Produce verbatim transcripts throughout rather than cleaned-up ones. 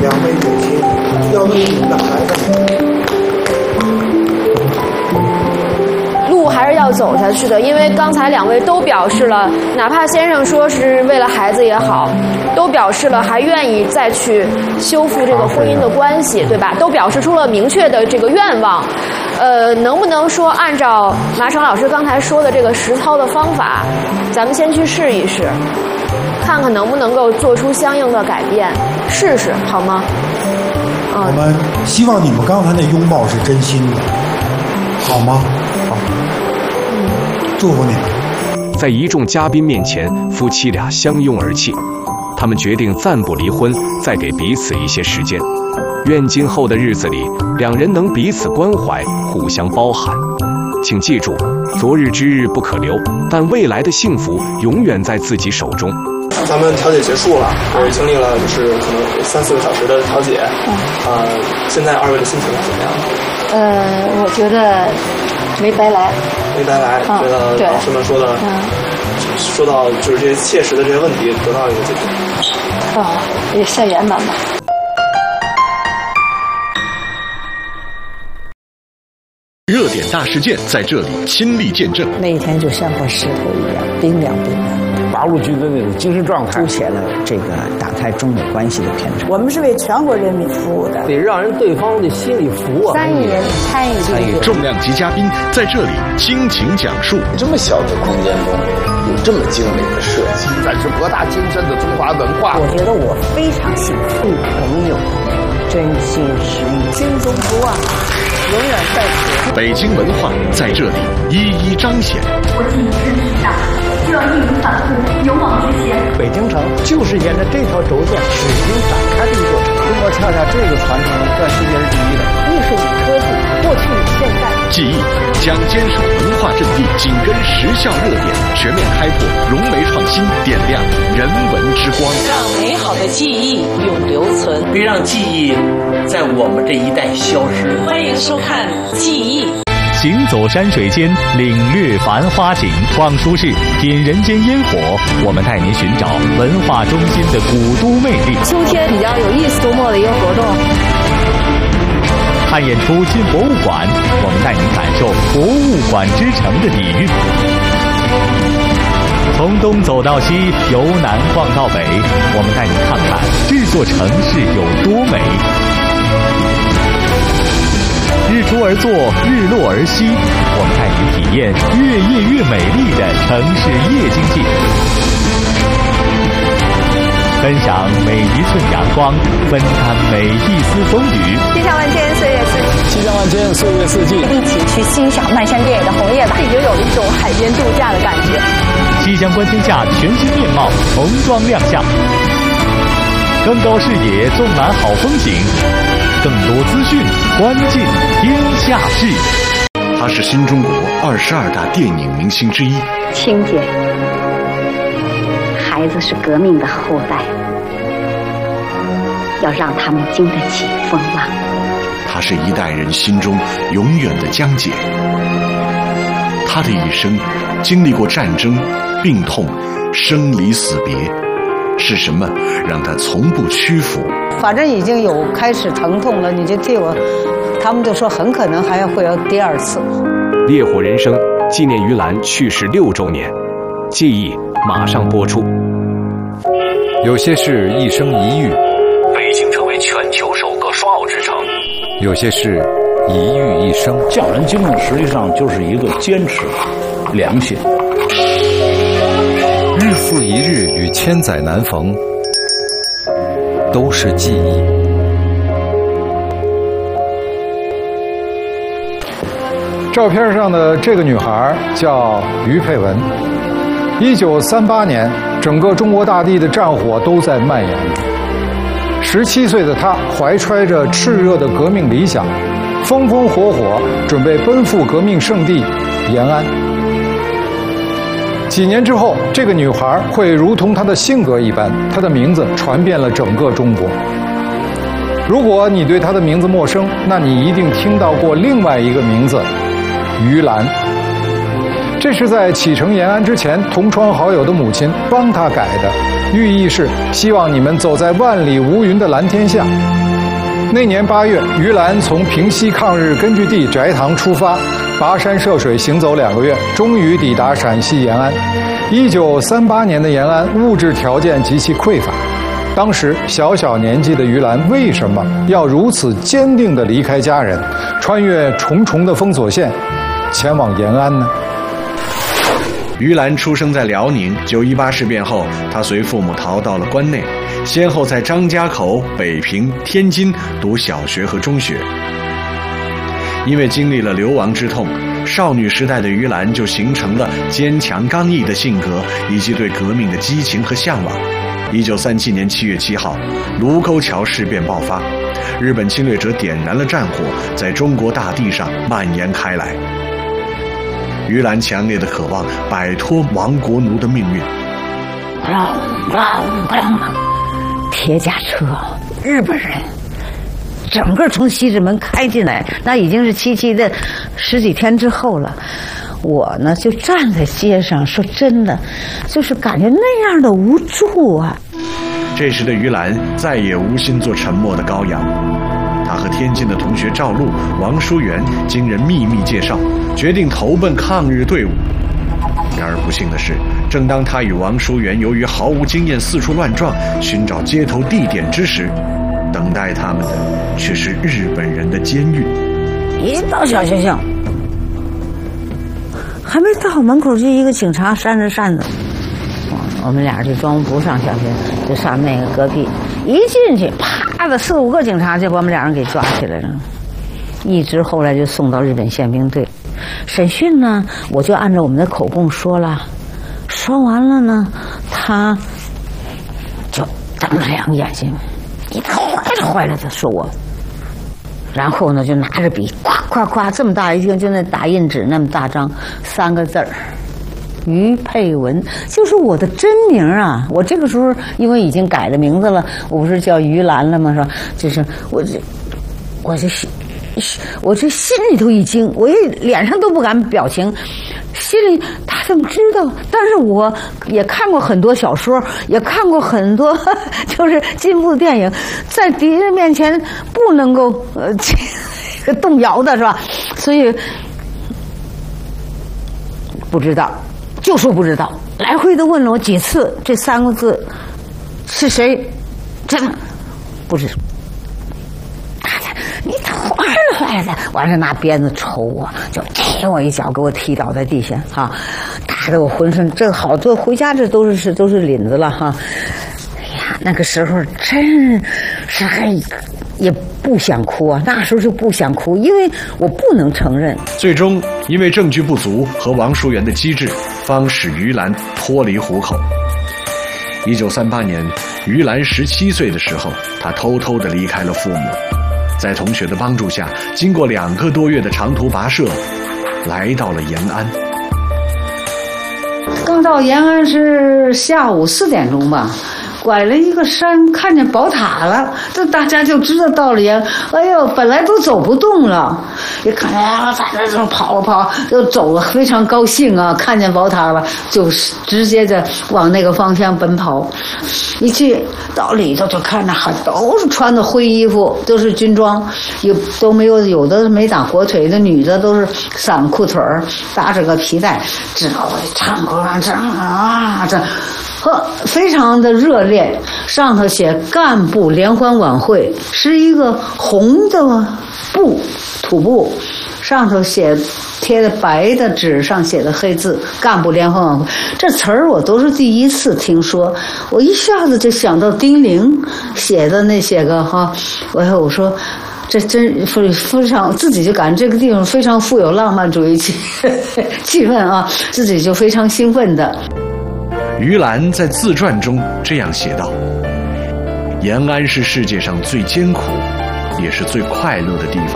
两位母亲要为你们的孩子。 路还是要走下去的，因为刚才两位都表示了，哪怕先生说是为了孩子也好，都表示了还愿意再去修复这个婚姻的关系，对吧？都表示出了明确的这个愿望。呃，能不能说按照马成老师刚才说的这个实操的方法，咱们先去试一试，看看能不能够做出相应的改变，试试好吗？ 嗯，我们希望你们刚才的拥抱是真心的，好吗？好，嗯，祝福你们。 在一众嘉宾面前，夫妻俩相拥而泣。他们决定暂不离婚，再给彼此一些时间。愿今后的日子里，两人能彼此关怀，互相包涵。请记住，昨日之日不可留，但未来的幸福永远在自己手中。 咱们调解结束了，也经历了就是可能三四个小时的调解。嗯，呃，现在二位的心情是怎么样的？ 呃，我觉得没白来。 没白来，觉得老师们说的，嗯，说到就是这些切实的这些问题得到一个解决。 啊，也善圆满吧。 热点大事件在这里亲历见证， 那一天就像块石头一样冰凉冰凉。 八路军的那种精神状态， 凸显了这个打开中美关系的偏差。 我们是为全国人民服务的， 得让人对方的心里服啊。 三亿人参与参与，重量级嘉宾在这里倾情讲述。 这么小的空间中有这么精美的设计， 展示博大精深的中华文化。 我觉得我非常幸福，朋友真心实意，心中不忘，永远在此。 北京文化在这里一一彰显。 国际之巨大，就要义无反顾，勇往直前。 北京城就是沿着这条轴线始终展开的一座城。中国恰恰这个传承在世界是第一的。 艺术与科技，过去与现在。 记忆将坚守文化阵地，紧跟时效热点，全面开拓融媒创新，点亮人文之光， 让美好的记忆永留存， 别让记忆在我们这一代消失。 欢迎收看《记忆》。 行走山水间，领略繁花景。逛书市，品人间烟火。我们带您寻找文化中心的古都魅力。 秋天比较有意思周末的一个活动。 看演出进博物馆，我们带您感受博物馆之城的底蕴。从东走到西，由南逛到北，我们带您看看这座城市有多美。日出而作，日落而息，我们带您体验越夜越美丽的城市夜经济，分享每一寸阳光，分担每一丝风雨。 气象万千，岁月四季。 气象万千，岁月四季。 一起去欣赏漫山遍野的红叶吧， 已经有一种海边度假的感觉。 气象观天下全新面貌重装亮相，更高视野，纵览好风景。更多资讯，关进天下事。 他是新中国二十二大电影明星之一。 青姐，孩子是革命的后代，要让他们经得起风浪。 他是一代人心中永远的江姐。他的一生经历过战争、病痛、生离死别，是什么让他从不屈服？ 反正已经有开始疼痛了，你就替我，他们就说很可能还会有第二次。 烈火人生纪念于兰去世六周年，记忆马上播出。 有些事一生一遇， 北京成为全球首个双奥之城。 有些事一遇一生， 匠人精神实际上就是一个坚持、良心。 日复一日与千载难逢，都是记忆。 照片上的这个女孩叫于佩文。一九三八年，整个中国大地的战火都在蔓延。十七岁的她怀揣着炽热的革命理想，风风火火准备奔赴革命圣地延安。几年之后，这个女孩会如同她的性格一般，她的名字传遍了整个中国。如果你对她的名字陌生，那你一定听到过另外一个名字于兰。这是在启程延安之前，同窗好友的母亲帮她改的。 寓意是希望你们走在万里无云的蓝天下。那年八月，于兰从平西抗日根据地翟塘出发，跋山涉水行走两个月，终于抵达陕西延安。一九三八年的延安物质条件极其匮乏，当时小小年纪的于兰为什么要如此坚定地离开家人，穿越重重的封锁线，前往延安呢？ 于兰出生在辽宁，九一八事变后，她随父母逃到了关内，先后在张家口、北平、天津读小学和中学。因为经历了流亡之痛，少女时代的于兰就形成了坚强刚毅的性格，以及对革命的激情和向往。一九三七年七月七号，卢沟桥事变爆发，日本侵略者点燃了战火，在中国大地上蔓延开来。于兰强烈的渴望摆脱亡国奴的命运。 砰砰砰！铁甲车，日本人整个从西直门开进来，那已经是七七的十几天之后了。我呢就站在街上，说真的，就是感觉那样的无助啊。 这时的于兰再也无心做沉默的羔羊，他和天津的同学赵露、王淑媛经人秘密介绍，决定投奔抗日队伍。然而不幸的是，正当他与王淑媛由于毫无经验四处乱撞，寻找接头地点之时，等待他们的却是日本人的监狱。 一到小学校，还没到门口就一个警察扇着扇子，我们俩就装不上小学，就上那个隔壁。一进去，啪的四五个警察就把我们俩人给抓起来了，一直后来就送到日本宪兵队。审讯呢，我就按照我们的口供说了，说完了呢，他就瞪着两个眼睛，你坏了坏了的说我，然后呢就拿着笔咵咵咵这么大一个，就那打印纸那么大张，三个字儿于佩文，就是我的真名啊！我这个时候因为已经改了名字了，我不是叫于兰了吗？是吧？就是我这，我这心，我这心里头一惊，我也脸上都不敢表情，心里他怎么知道？但是我也看过很多小说，也看过很多就是进步的电影，在敌人面前不能够呃动摇的是吧？所以不知道。就说不知道，来回的问了我几次，这三个字是谁？真的不知。你坏了坏了的，完了拿鞭子抽我，就踢我一脚，给我踢倒在地下哈，打得我浑身这好多回家这都是都是领子了哈。哎呀，那个时候真是还也不想哭啊，那时候就不想哭，因为我不能承认。 最终因为证据不足和王淑媛的机智，方使于兰脱离虎口。一九三八年，于兰十七岁的时候，她偷偷地离开了父母，在同学的帮助下，经过两个多月的长途跋涉，来到了延安。 刚到延安是下午四点钟吧，拐了一个山，看见宝塔了，这大家就知道到了延安。哎呦，本来都走不动了，也看见在那这跑跑，就走了，非常高兴啊！看见宝塔了，就直接的往那个方向奔跑。一去到里头就看着很都是穿的灰衣服，都是军装，有都没有有的没打火腿的女的都是散裤腿儿，搭着个皮带，指挥唱歌这啊这。呵，非常的热烈，上头写干部联欢晚会，是一个红的布土布，上头写贴的白的纸上写的黑字干部联欢晚会，这词儿我都是第一次听说，我一下子就想到丁玲写的那些个哈，我我说这真非常，自己就感觉这个地方非常富有浪漫主义气气氛啊，自己就非常兴奋的。 于兰在自传中这样写道：延安是世界上最艰苦也是最快乐的地方。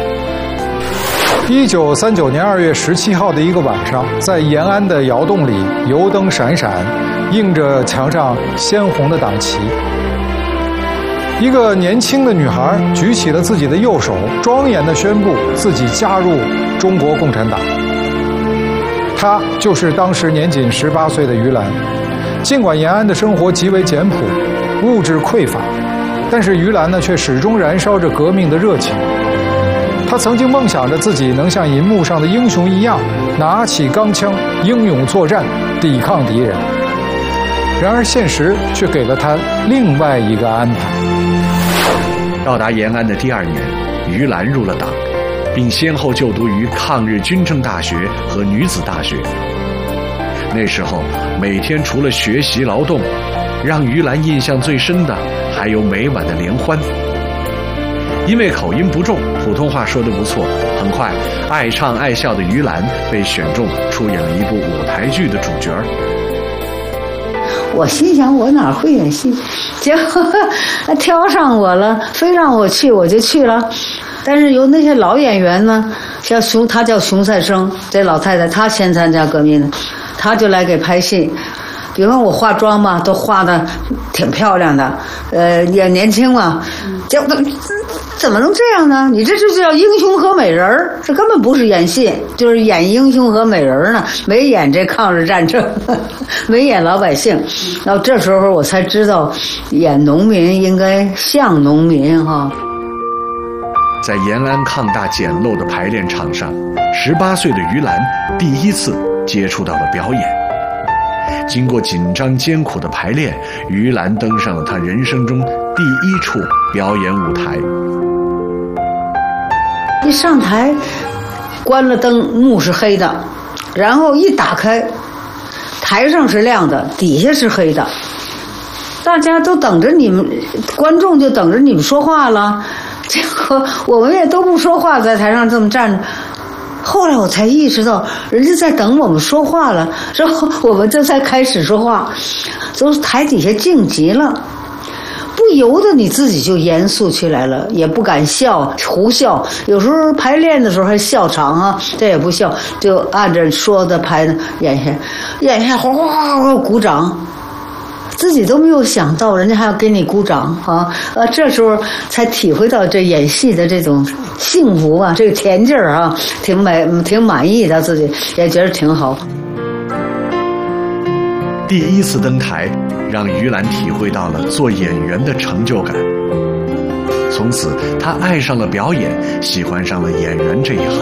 一九三九年二月十七号的一个晚上，在延安的窑洞里，油灯闪闪，映着墙上鲜红的党旗。一个年轻的女孩举起了自己的右手，庄严地宣布自己加入中国共产党。她就是当时年仅十八岁的于兰。 尽管延安的生活极为简朴，物质匮乏，但是于兰呢却始终燃烧着革命的热情。她曾经梦想着自己能像银幕上的英雄一样，拿起钢枪，英勇作战，抵抗敌人。然而现实却给了她另外一个安排。 到达延安的第二年，于兰入了党，并先后就读于抗日军政大学和女子大学。那时候每天除了学习劳动，让于兰印象最深的还有每晚的联欢。因为口音不重，普通话说得不错，很快爱唱爱笑的于兰被选中出演了一部舞台剧的主角。 我心想我哪会演戏，结果他挑上我了，非让我去我就去了。但是有那些老演员呢，像熊，他叫熊赛生，这老太太她先参加革命的，她就来给拍戏。比如我化妆嘛，都化的挺漂亮的，呃，也年轻嘛，结果怎么能这样呢？你这就叫英雄和美人儿，这根本不是演戏，就是演英雄和美人儿呢，没演这抗日战争，没演老百姓。然后这时候我才知道，演农民应该像农民哈。 在延安抗大简陋的排练场上，十八岁的于兰第一次接触到了表演。经过紧张艰苦的排练，于兰登上了她人生中第一处表演舞台。 一上台，关了灯，幕是黑的，然后一打开，台上是亮的，底下是黑的，大家都等着你们，观众就等着你们说话了。结果我们也都不说话，在台上这么站着。后来我才意识到，人家在等我们说话了，之后我们这才开始说话，都台底下静极了，不由得你自己就严肃起来了，也不敢笑，胡笑。有时候排练的时候还笑场啊，这也不笑，就按着说的排的演下，演下哗哗哗鼓掌。自己都没有想到，人家还要给你鼓掌啊！呃，这时候才体会到这演戏的这种幸福啊，这个甜劲儿啊，挺美，挺满意的，自己也觉得挺好。 第一次登台，让于兰体会到了做演员的成就感。从此，她爱上了表演，喜欢上了演员这一行。